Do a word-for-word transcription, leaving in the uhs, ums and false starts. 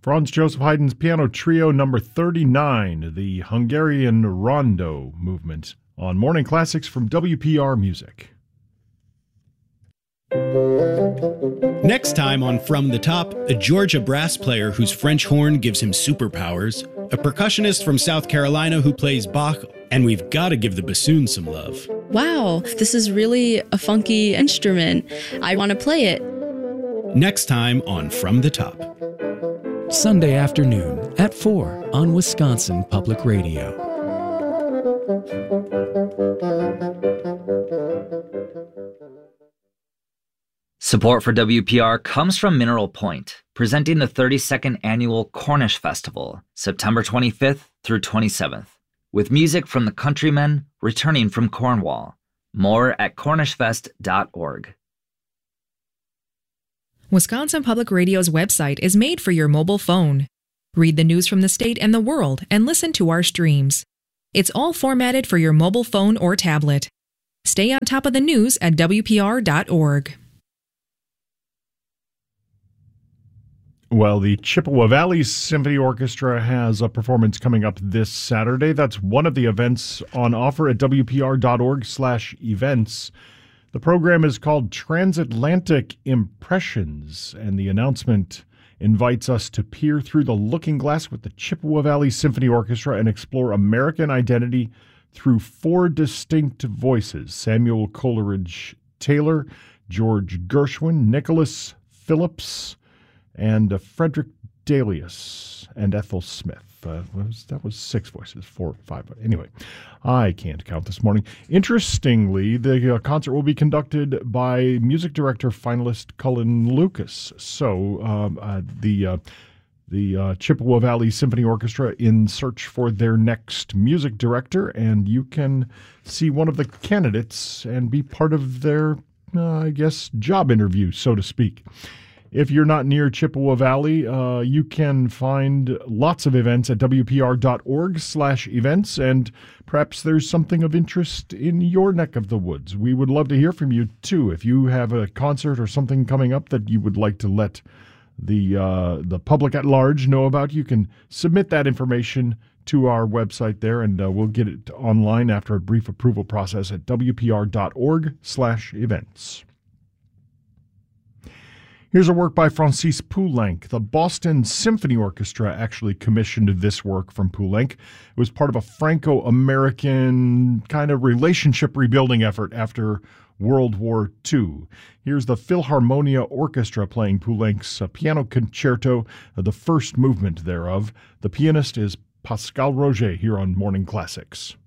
Franz Joseph Haydn's Piano Trio number thirty-nine, the Hungarian Rondo movement, on Morning Classics from W P R Music. Next time on From the Top, a Georgia brass player whose French horn gives him superpowers, a percussionist from South Carolina who plays Bach, and we've got to give the bassoon some love. Wow, this is really a funky instrument. I want to play it. Next time on From the Top. Sunday afternoon at four on Wisconsin Public Radio. Support for W P R comes from Mineral Point, presenting the thirty-second Annual Cornish Festival, September twenty-fifth through twenty-seventh, with music from the Countrymen returning from Cornwall. More at cornish fest dot org. Wisconsin Public Radio's website is made for your mobile phone. Read the news from the state and the world and listen to our streams. It's all formatted for your mobile phone or tablet. Stay on top of the news at W P R dot org. Well, the Chippewa Valley Symphony Orchestra has a performance coming up this Saturday. That's one of the events on offer at W P R dot org slash events. The program is called Transatlantic Impressions, and the announcement invites us to peer through the looking glass with the Chippewa Valley Symphony Orchestra and explore American identity through four distinct voices: Samuel Coleridge Taylor, George Gershwin, Nicholas Phillips, and uh, Frederick Delius, and Ethel Smith. Uh, was, that was six voices, four, five. Anyway, I can't count this morning. Interestingly, the uh, concert will be conducted by music director finalist Cullen Lucas. So um, uh, the uh, the uh, Chippewa Valley Symphony Orchestra in search for their next music director, and you can see one of the candidates and be part of their, uh, I guess, job interview, so to speak. If you're not near Chippewa Valley, uh, you can find lots of events at W P R dot org slash events, and perhaps there's something of interest in your neck of the woods. We would love to hear from you, too. If you have a concert or something coming up that you would like to let the uh, the public at large know about, you can submit that information to our website there, and uh, we'll get it online after a brief approval process at W P R dot org slash events. Here's a work by Francis Poulenc. The Boston Symphony Orchestra actually commissioned this work from Poulenc. It was part of a Franco-American kind of relationship rebuilding effort after World War Two. Here's the Philharmonia Orchestra playing Poulenc's uh, piano concerto, uh, the first movement thereof. The pianist is Pascal Roger here on Morning Classics.